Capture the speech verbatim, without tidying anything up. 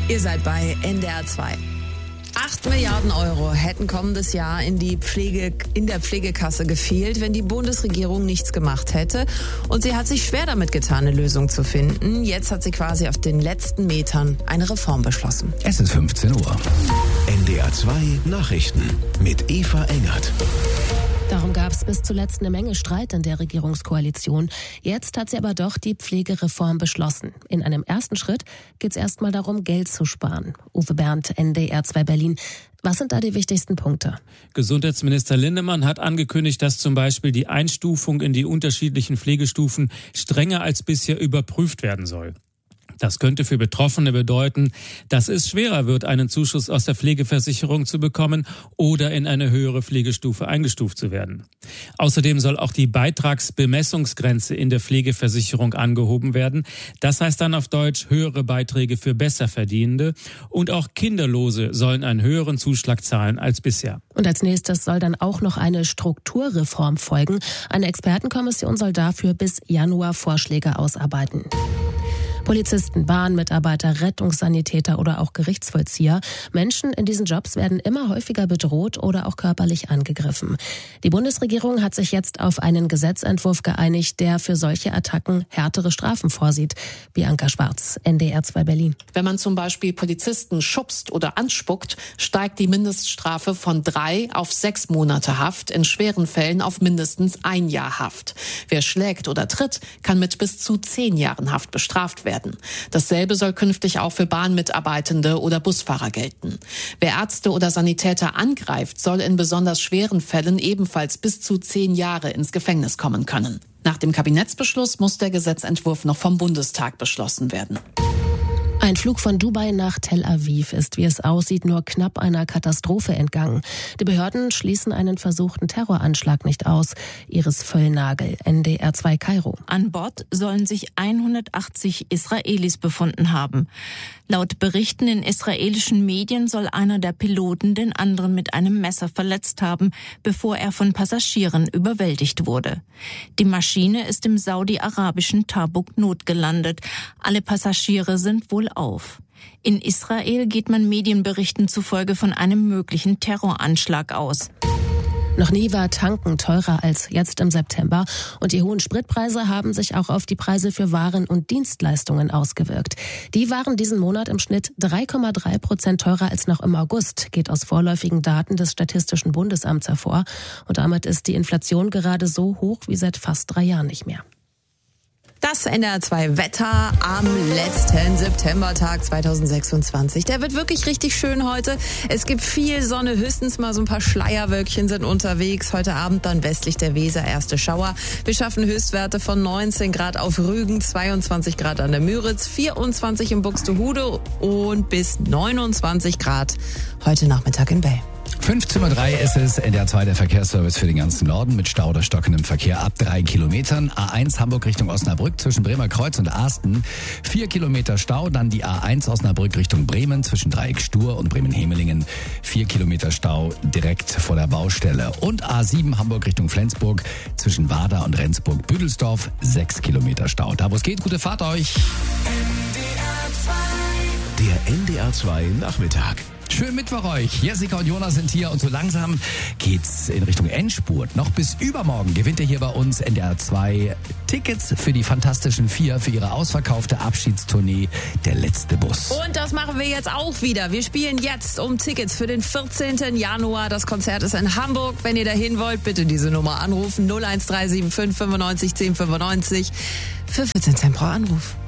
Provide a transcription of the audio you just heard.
Ihr seid bei N D R zwei. Acht Milliarden Euro hätten kommendes Jahr in, die Pflege, in der Pflegekasse gefehlt, wenn die Bundesregierung nichts gemacht hätte. Und sie hat sich schwer damit getan, eine Lösung zu finden. Jetzt hat sie quasi auf den letzten Metern eine Reform beschlossen. Es ist fünfzehn Uhr. N D R zwei Nachrichten mit Eva Engert. Darum gab es bis zuletzt eine Menge Streit in der Regierungskoalition. Jetzt hat sie aber doch die Pflegereform beschlossen. In einem ersten Schritt geht es erstmal darum, Geld zu sparen. Uwe Bernd, N D R zwei Berlin. Was sind da die wichtigsten Punkte? Gesundheitsminister Lindemann hat angekündigt, dass zum Beispiel die Einstufung in die unterschiedlichen Pflegestufen strenger als bisher überprüft werden soll. Das könnte für Betroffene bedeuten, dass es schwerer wird, einen Zuschuss aus der Pflegeversicherung zu bekommen oder in eine höhere Pflegestufe eingestuft zu werden. Außerdem soll auch die Beitragsbemessungsgrenze in der Pflegeversicherung angehoben werden. Das heißt dann auf Deutsch höhere Beiträge für Besserverdienende. Und auch Kinderlose sollen einen höheren Zuschlag zahlen als bisher. Und als nächstes soll dann auch noch eine Strukturreform folgen. Eine Expertenkommission soll dafür bis Januar Vorschläge ausarbeiten. Polizisten, Bahnmitarbeiter, Rettungssanitäter oder auch Gerichtsvollzieher. Menschen in diesen Jobs werden immer häufiger bedroht oder auch körperlich angegriffen. Die Bundesregierung hat sich jetzt auf einen Gesetzentwurf geeinigt, der für solche Attacken härtere Strafen vorsieht. Bianca Schwarz, N D R zwei Berlin. Wenn man zum Beispiel Polizisten schubst oder anspuckt, steigt die Mindeststrafe von drei auf sechs Monate Haft, in schweren Fällen auf mindestens ein Jahr Haft. Wer schlägt oder tritt, kann mit bis zu zehn Jahren Haft bestraft werden. Dasselbe soll künftig auch für Bahnmitarbeitende oder Busfahrer gelten. Wer Ärzte oder Sanitäter angreift, soll in besonders schweren Fällen ebenfalls bis zu zehn Jahre ins Gefängnis kommen können. Nach dem Kabinettsbeschluss muss der Gesetzentwurf noch vom Bundestag beschlossen werden. Ein Flug von Dubai nach Tel Aviv ist, wie es aussieht, nur knapp einer Katastrophe entgangen. Die Behörden schließen einen versuchten Terroranschlag nicht aus. Iris Völlnagel, N D R zwei Kairo. An Bord sollen sich hundertachtzig Israelis befunden haben. Laut Berichten in israelischen Medien soll einer der Piloten den anderen mit einem Messer verletzt haben, bevor er von Passagieren überwältigt wurde. Die Maschine ist im saudi-arabischen Tabuk notgelandet. Alle Passagiere sind wohl auf. In Israel geht man Medienberichten zufolge von einem möglichen Terroranschlag aus. Noch nie war Tanken teurer als jetzt im September und die hohen Spritpreise haben sich auch auf die Preise für Waren und Dienstleistungen ausgewirkt. Die waren diesen Monat im Schnitt drei Komma drei Prozent teurer als noch im August, geht aus vorläufigen Daten des Statistischen Bundesamts hervor. Und damit ist die Inflation gerade so hoch wie seit fast drei Jahren nicht mehr. Das N D R zwei Wetter am letzten Septembertag zweitausendsechsundzwanzig. Der wird wirklich richtig schön heute. Es gibt viel Sonne, höchstens mal so ein paar Schleierwölkchen sind unterwegs. Heute Abend dann westlich der Weser erste Schauer. Wir schaffen Höchstwerte von neunzehn Grad auf Rügen, zweiundzwanzig Grad an der Müritz, vierundzwanzig in Buxtehude und bis neunundzwanzig Grad heute Nachmittag in Bell. fünfzehn Uhr drei ist es, N D R zwei, der Verkehrsservice für den ganzen Norden mit Stau oder stockendem Verkehr ab drei Kilometern. A eins Hamburg Richtung Osnabrück zwischen Bremerkreuz und Asten. vier Kilometer Stau, dann die A eins Osnabrück Richtung Bremen zwischen Dreieck Stur und Bremen-Hemelingen. vier Kilometer Stau direkt vor der Baustelle. Und A sieben Hamburg Richtung Flensburg zwischen Wada und Rendsburg-Büdelsdorf. sechs Kilometer Stau. Da wo es geht, gute Fahrt euch. Der N D R zwei Nachmittag. Schönen Mittwoch euch. Jessica und Jonas sind hier und so langsam geht's in Richtung Endspurt. Noch bis übermorgen gewinnt ihr hier bei uns N D R zwei Tickets für die Fantastischen Vier, für ihre ausverkaufte Abschiedstournee Der letzte Bus. Und das machen wir jetzt auch wieder. Wir spielen jetzt um Tickets für den vierzehnten Januar. Das Konzert ist in Hamburg. Wenn ihr dahin wollt, bitte diese Nummer anrufen. null eins drei sieben fünf fünfundneunzig zehn fünfundneunzig für vierzehn Cent pro Anruf.